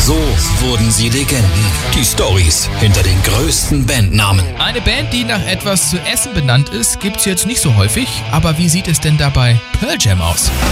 So wurden sie Legenden. Die Storys hinter den größten Bandnamen. Eine Band, die nach etwas zu essen benannt ist, gibt's jetzt nicht so häufig. Aber wie sieht es denn dabei Pearl Jam aus?